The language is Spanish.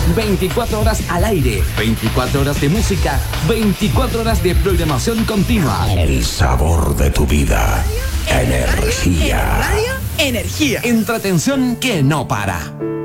24 horas al aire, 24 horas de música, 24 horas de programación continua. El sabor de tu vida. Energía. Radio Energía. Entretención que no para.